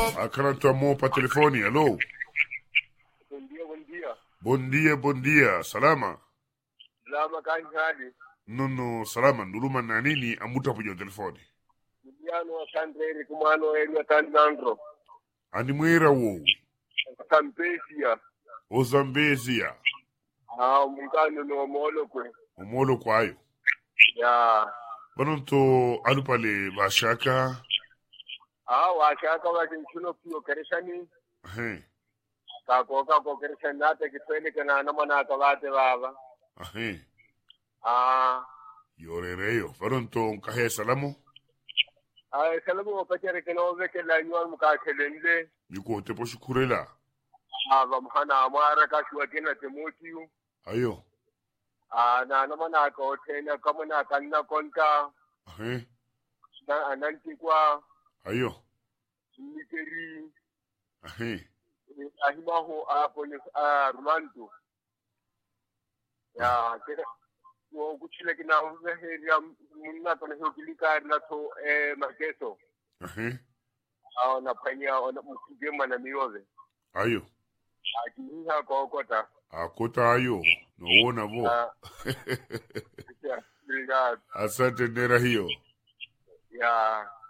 Akana tuamo pa telefoni, hello. Bom dia, bom dia. Bom dia, bom dia. Salama. Salama kanjani? No, salama. Nduluma na nini amuta pujo telefoni. Miliano wa Sandreri kumano elu atandandro. Ani mwera wo. Kampesia. O Zambezia. Mungano no molo kwe. Omolo kwayo. Ya. Banonto alupale bashaka. Washaka wa kinchuno kiyo kereshani. Ahe. Kako kereshani nate kitwele kana namana akawate baba. Ahe. Yorereyo. Banonto nkahe salamu. Salamu wapachere kenowe ke la nyuan mukakelende. Yuko tepo shukurela. Mhana amara kashuwa kena temotiyu. Ayo. Na namana akawatena kama na kanna konta. Ahe. Na ananti kwa. Ayo. Nikeri. Ahe. Ahimaho apone Rolando. Ya kera wo kuchile kina uzeheria munna tona hokilika na to markeso. Ahe. Na panya ona mkigema na miyoze. Ayo. Akiha kokota. Akota ayo. Noona vo. Obrigado. Asante nera hiyo. Ya.